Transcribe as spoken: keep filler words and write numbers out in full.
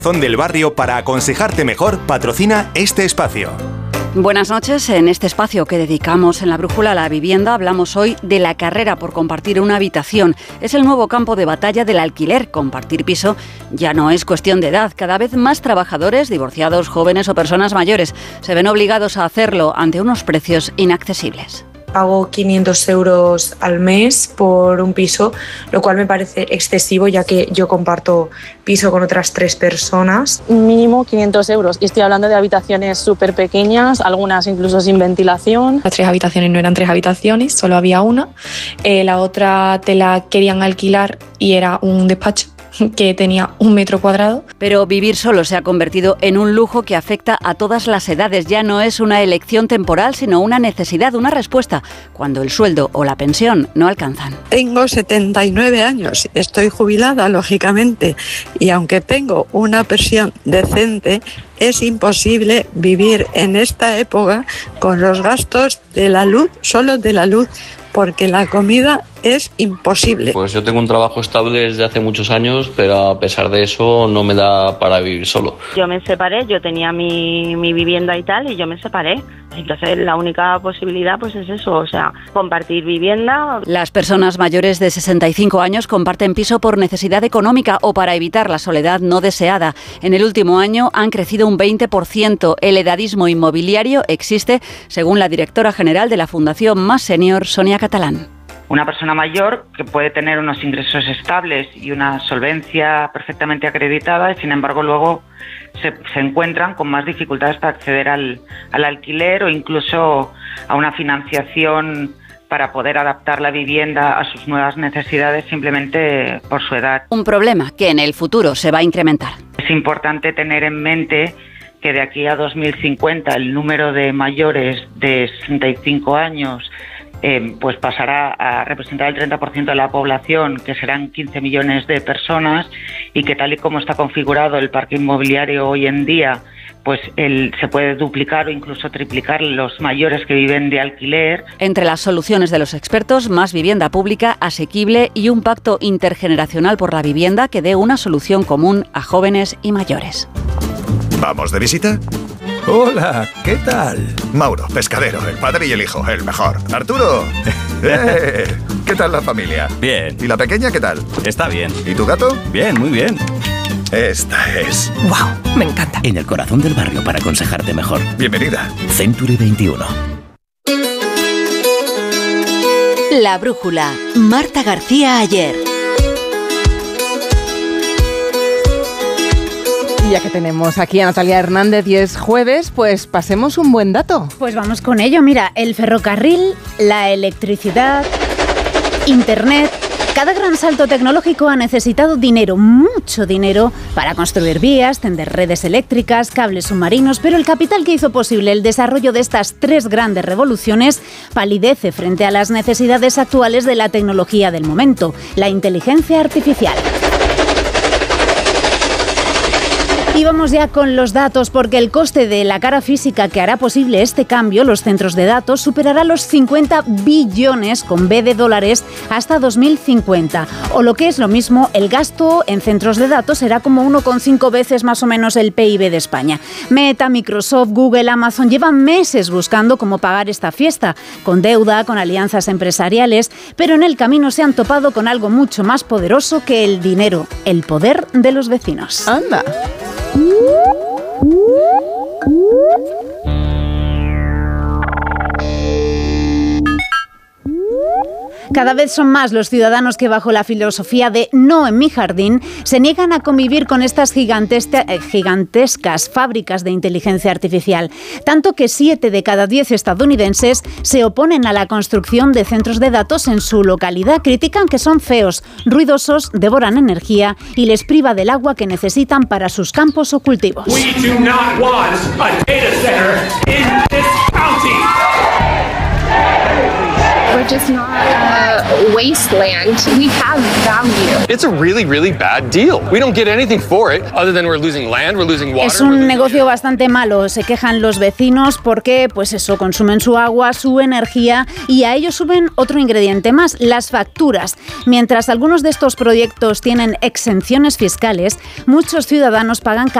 Zona del Barrio, para aconsejarte mejor, patrocina este espacio. Buenas noches. En este espacio que dedicamos en La Brújula a la vivienda, hablamos hoy de la carrera por compartir una habitación. Es el nuevo campo de batalla del alquiler. Compartir piso ya no es cuestión de edad. Cada vez más trabajadores, divorciados, jóvenes o personas mayores se ven obligados a hacerlo ante unos precios inaccesibles. Pago quinientos euros al mes por un piso, lo cual me parece excesivo, ya que yo comparto piso con otras tres personas. Mínimo quinientos euros, y estoy hablando de habitaciones súper pequeñas, algunas incluso sin ventilación. Las tres habitaciones no eran tres habitaciones, solo había una. Eh, la otra te la querían alquilar y era un despacho que tenía un metro cuadrado. Pero vivir solo se ha convertido en un lujo que afecta a todas las edades. Ya no es una elección temporal, sino una necesidad, una respuesta, cuando el sueldo o la pensión no alcanzan. Tengo setenta y nueve años, estoy jubilada, lógicamente, y aunque tengo una pensión decente, es imposible vivir en esta época con los gastos de la luz, solo de la luz, porque la comida es imposible. Pues yo tengo un trabajo estable desde hace muchos años, pero a pesar de eso no me da para vivir solo. Yo me separé, yo tenía mi, mi vivienda y tal, y yo me separé. Entonces la única posibilidad pues es eso, o sea, compartir vivienda. Las personas mayores de sesenta y cinco años comparten piso por necesidad económica o para evitar la soledad no deseada. En el último año han crecido un veinte por ciento. El edadismo inmobiliario existe, según la directora general de la Fundación Más Senior, Sonia Catalán. Una persona mayor que puede tener unos ingresos estables y una solvencia perfectamente acreditada, y sin embargo luego se, se encuentran con más dificultades para acceder al, al alquiler o incluso a una financiación para poder adaptar la vivienda a sus nuevas necesidades simplemente por su edad. Un problema que en el futuro se va a incrementar. Es importante tener en mente que de aquí a dos mil cincuenta el número de mayores de sesenta y cinco años Eh, pues pasará a representar el treinta por ciento de la población, que serán quince millones de personas, y que tal y como está configurado el parque inmobiliario hoy en día, pues el, se puede duplicar o incluso triplicar los mayores que viven de alquiler. Entre las soluciones de los expertos, más vivienda pública asequible y un pacto intergeneracional por la vivienda que dé una solución común a jóvenes y mayores. ¿Vamos de visita? Hola, ¿qué tal? Mauro, pescadero, el padre y el hijo, el mejor. Arturo, ¡eh! ¿Qué tal la familia? Bien. ¿Y la pequeña qué tal? Está bien. ¿Y tu gato? Bien, muy bien. Esta es... ¡Wow! Me encanta. En el corazón del barrio para aconsejarte mejor. Bienvenida. Century veintiuno. La Brújula. Marta García Ayer. Ya que tenemos aquí a Natalia Hernández y es jueves, pues pasemos un buen dato. Pues vamos con ello. Mira, el ferrocarril, la electricidad, Internet. Cada gran salto tecnológico ha necesitado dinero, mucho dinero, para construir vías, tender redes eléctricas, cables submarinos, pero el capital que hizo posible el desarrollo de estas tres grandes revoluciones palidece frente a las necesidades actuales de la tecnología del momento, la inteligencia artificial. Y vamos ya con los datos, porque el coste de la cara física que hará posible este cambio, los centros de datos, superará los cincuenta billones con B de dólares hasta dos mil cincuenta. O lo que es lo mismo, el gasto en centros de datos será como uno coma cinco veces más o menos el P I B de España. Meta, Microsoft, Google, Amazon llevan meses buscando cómo pagar esta fiesta, con deuda, con alianzas empresariales, pero en el camino se han topado con algo mucho más poderoso que el dinero, el poder de los vecinos. ¡Anda! Cada vez son más los ciudadanos que, bajo la filosofía de no en mi jardín, se niegan a convivir con estas gigantesca, eh, gigantescas fábricas de inteligencia artificial. Tanto que siete de cada diez estadounidenses se oponen a la construcción de centros de datos en su localidad. Critican que son feos, ruidosos, devoran energía y les priva del agua que necesitan para sus campos o cultivos. We do not want a data center in this county. We're just not a wasteland. We have value. It's a really, really bad deal. We don't get anything for it other than we're losing land, we're losing water. Es un negocio bastante malo. Se quejan los vecinos porque, pues eso, consumen su agua, su energía y a ello suben otro ingrediente más, las facturas. Mientras algunos de estos proyectos tienen exenciones fiscales, muchos ciudadanos pagan